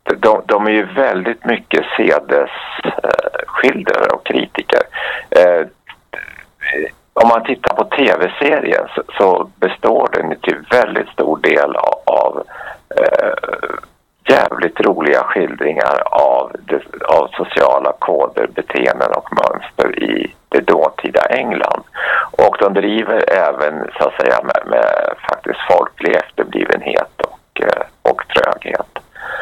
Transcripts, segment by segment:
de är ju väldigt mycket sedesskildrare och kritiker. Om man tittar på tv-serien så består den till väldigt stor del av jävligt roliga skildringar av sociala koder, beteenden och mönster i det dåtida England. Och de driver även så att säga med faktiskt folklig efterblivenhet och tröghet.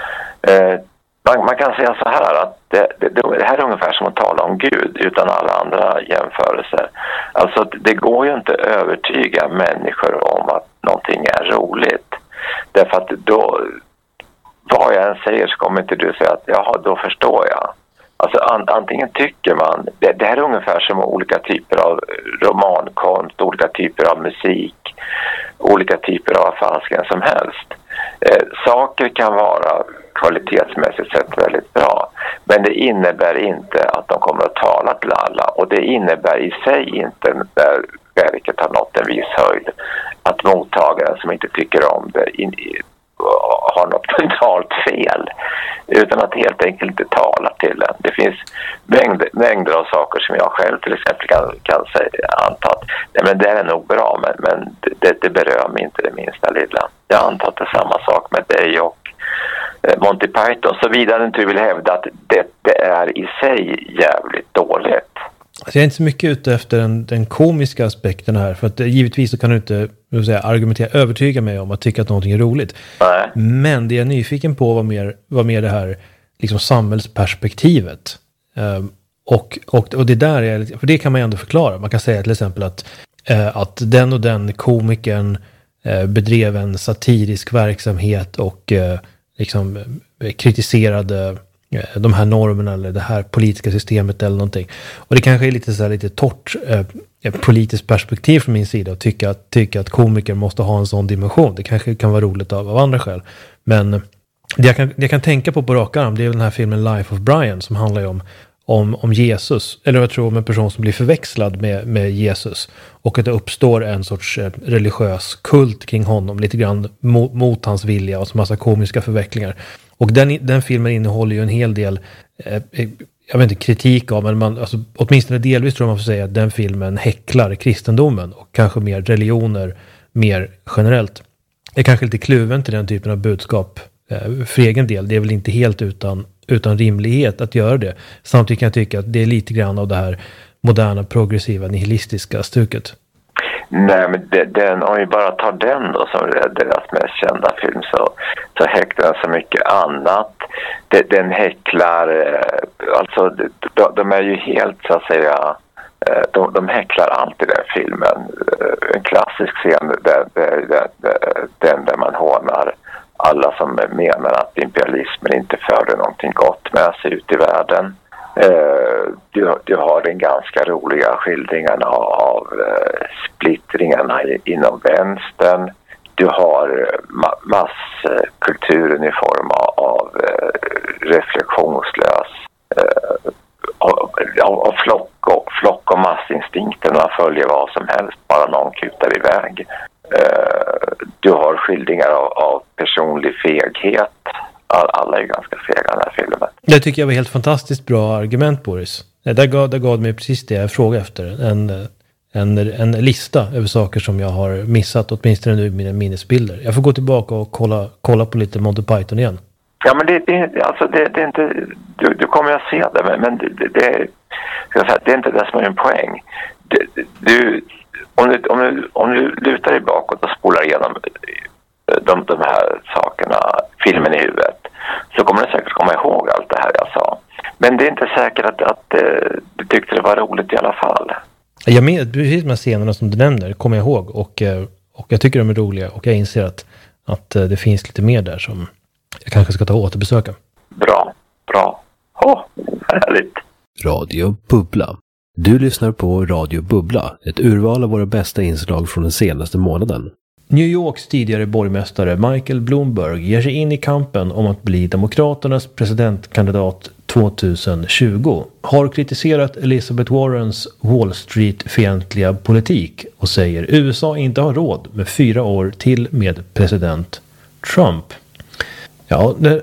Man kan säga så här att det här är ungefär som att tala om Gud utan alla andra jämförelser. Alltså det går ju inte att övertyga människor om att någonting är roligt. Därför att då, vad jag än säger så kommer inte du säga att jaha, då förstår jag. Alltså antingen tycker man, det här är ungefär som olika typer av romankonst, olika typer av musik, olika typer av affärsgren som helst. Saker kan vara kvalitetsmässigt sett väldigt bra, men det innebär inte att de kommer att tala till alla, och det innebär i sig inte, när verket har nått en viss höjd, att mottagaren som inte tycker om det har något totalt fel, utan att helt enkelt inte tala till den. Det finns mängder av saker som jag själv till exempel kan säga, anta att nej, men det är nog bra, men det berör mig inte det minsta lilla. Jag antar att det är samma sak med dig och Monty Python, så vidare inte vill hävda att det är i sig jävligt dåligt. Jag är inte så mycket ute efter den komiska aspekten här, för att givetvis så kan du inte argumentera, övertyga mig om att tycka att någonting är roligt. Nej. Men det jag är nyfiken på var mer det här liksom samhällsperspektivet. Och det där är, för det kan man ju ändå förklara. Man kan säga till exempel att den och den komikern bedrev en satirisk verksamhet och liksom kritiserade de här normerna eller det här politiska systemet eller någonting. Och det kanske är lite torrt politiskt perspektiv från min sida att tycka att komiker måste ha en sån dimension. Det kanske kan vara roligt av andra skäl. Men det jag kan tänka på rak arm, det är den här filmen Life of Brian som handlar ju om Jesus, eller jag tror om en person som blir förväxlad med Jesus, och att det uppstår en sorts religiös kult kring honom, lite grann mot hans vilja, och så massa komiska förvecklingar. Och den filmen innehåller ju en hel del jag vet inte, kritik av, men alltså, åtminstone delvis tror man får säga att den filmen häcklar kristendomen och kanske mer religioner mer generellt. Jag är kanske lite kluven till den typen av budskap för egen del. Det är väl inte helt utan rimlighet att göra det. Samtidigt kan jag tycka att det är lite grann av det här moderna, progressiva, nihilistiska stuket. Nej, men om vi bara tar den då som är deras mest kända film, så häcklar den så mycket annat. Den häcklar, alltså de är ju helt så att säga, de häcklar allt i den filmen. En klassisk scen där man hånar alla som menar att imperialismen inte förde någonting gott med sig ut i världen. Du har den ganska roliga skildringarna av splittringarna inom vänstern. Du har masskulturen i form av reflektionslös av flock och massinstinkterna följer vad som helst, bara någon kutar iväg. Du har skildringar av personlig feghet. Alla är ju ganska fega i den här filmen. Det tycker jag var helt fantastiskt bra argument, Boris. Där gav mig precis det jag frågade efter. En lista över saker som jag har missat, åtminstone nu i mina minnesbilder. Jag får gå tillbaka och kolla på lite Monty Python igen. Ja, men det är inte... Du kommer att se det, men det är inte det som är en poäng. Om du lutar dig bakåt och spolar igenom de här sakerna, filmen i huvudet, så kommer du säkert komma ihåg allt det här jag sa. Men det är inte säkert att du tyckte det var roligt i alla fall. Jag menar, precis de här scenerna som du nämner kommer jag ihåg, och jag tycker de är roliga, och jag inser att det finns lite mer där som jag kanske ska ta och återbesöka. Bra. Härligt. Radio Bubbla. Du lyssnar på Radio Bubbla, ett urval av våra bästa inslag från den senaste månaden. New Yorks tidigare borgmästare Michael Bloomberg ger sig in i kampen om att bli demokraternas presidentkandidat 2020. Har kritiserat Elizabeth Warrens Wall Street-fientliga politik och säger USA inte har råd med 4 år till med president Trump. Ja,